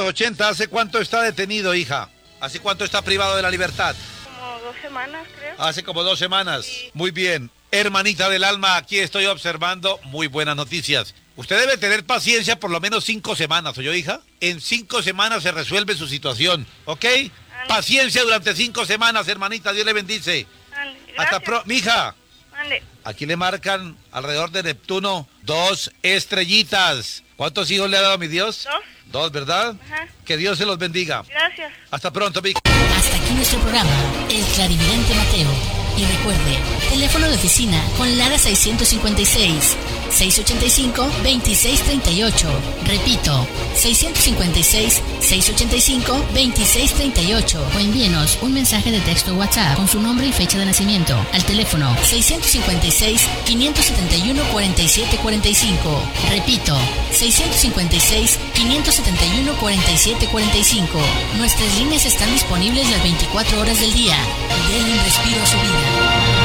1980, ¿hace cuánto está detenido, hija? ¿Hace cuánto está privado de la libertad? Como 2 semanas, creo. Hace como 2 semanas. Sí. Muy bien. Hermanita del alma, aquí estoy observando muy buenas noticias. Usted debe tener paciencia por lo menos 5 semanas, ¿oyó, hija? En 5 semanas se resuelve su situación, ¿ok? Paciencia durante 5 semanas, hermanita, Dios le bendice. Hasta pronto, mija. Ande. Aquí le marcan alrededor de Neptuno 2 estrellitas. ¿Cuántos hijos le ha dado mi Dios? 2. 2, ¿verdad? Ajá. Que Dios se los bendiga. Gracias. Hasta pronto, mija. Hasta aquí nuestro programa, El Clarividente Mateo. Y recuerde, teléfono de oficina con Lara 656 685 2638. Repito, 656 685 2638. O envíenos un mensaje de texto o WhatsApp con su nombre y fecha de nacimiento al teléfono 656 571 4745. Repito, 656 571 4745. Nuestras líneas están disponibles las 24 horas del día. Denle un respiro a su vida.